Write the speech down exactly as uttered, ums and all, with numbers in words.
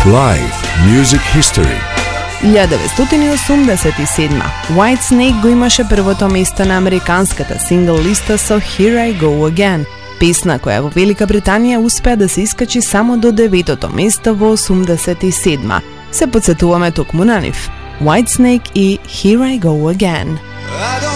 Live Music History. илјадна деветстотини и осумдесет и седма Whitesnake го имаше првото место на американската сингл листа со Here I Go Again, песна која во Велика Британија успеа да се искачи само до деветото место во осумдесет и седма. Се потсетуваме токму на нив. Whitesnake и Here I Go Again.